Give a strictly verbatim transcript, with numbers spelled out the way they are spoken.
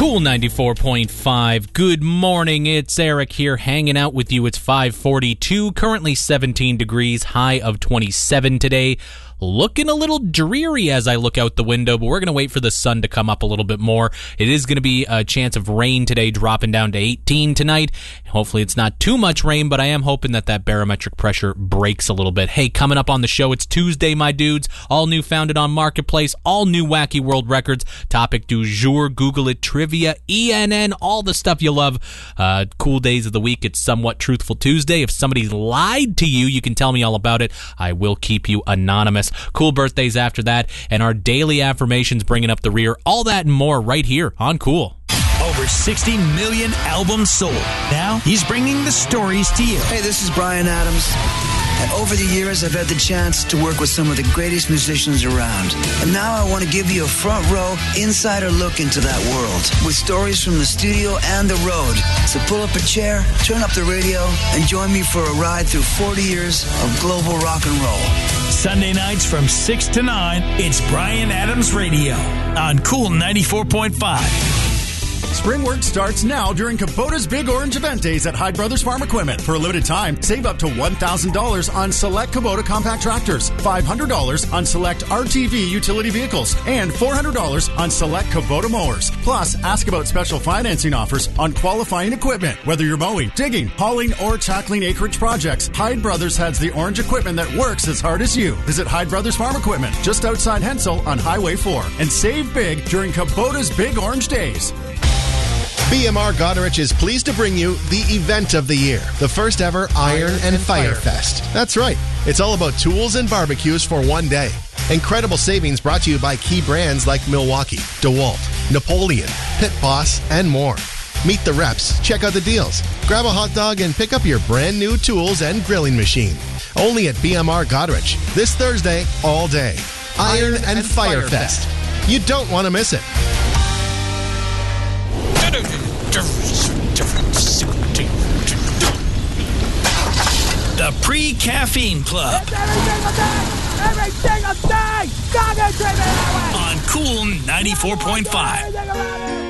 Cool ninety-four point five. Good morning. It's Eric here hanging out with you. It's five forty-two, currently seventeen degrees, high of twenty-seven today. Looking a little dreary as I look out the window, but we're going to wait for the sun to come up a little bit more. It is going to be a chance of rain today, dropping down to eighteen tonight. Hopefully it's not too much rain, but I am hoping that that barometric pressure breaks a little bit. Hey, coming up on the show, it's Tuesday, my dudes. All new Founded on Marketplace, all new Wacky World Records. Topic du jour, Google it, trivia, E N N, all the stuff you love. Uh, cool days of the week. It's Somewhat Truthful Tuesday. If somebody's lied to you, you can tell me all about it. I will keep you anonymous. Cool birthdays after that, and our daily affirmations bringing up the rear. All that and more right here on Cool. Over sixty million albums sold. Now he's bringing the stories to you. Hey, this is Bryan Adams. And over the years, I've had the chance to work with some of the greatest musicians around. And now I want to give you a front row, insider look into that world with stories from the studio and the road. So pull up a chair, turn up the radio, and join me for a ride through forty years of global rock and roll. Sunday nights from six to nine, it's Bryan Adams Radio on Cool ninety-four point five. Spring work starts now during Kubota's Big Orange Event Days at Hyde Brothers Farm Equipment. For a limited time, save up to one thousand dollars on select Kubota compact tractors, five hundred dollars on select R T V utility vehicles, and four hundred dollars on select Kubota mowers. Plus, ask about special financing offers on qualifying equipment. Whether you're mowing, digging, hauling, or tackling acreage projects, Hyde Brothers has the orange equipment that works as hard as you. Visit Hyde Brothers Farm Equipment just outside Hensel on Highway four and save big during Kubota's Big Orange Days. B M R Goderich is pleased to bring you the event of the year, the first ever Iron and Fire Fest. That's right. It's all about tools and barbecues for one day. Incredible savings brought to you by key brands like Milwaukee, DeWalt, Napoleon, Pit Boss, and more. Meet the reps, check out the deals, grab a hot dog, and pick up your brand new tools and grilling machine. Only at B M R Goderich, this Thursday, all day. Iron, Iron and, and Fire, Fire Fest. Fest. You don't want to miss it. The Pre-Caffeine Club. It's every single day! Every single day! On Cool ninety-four point five.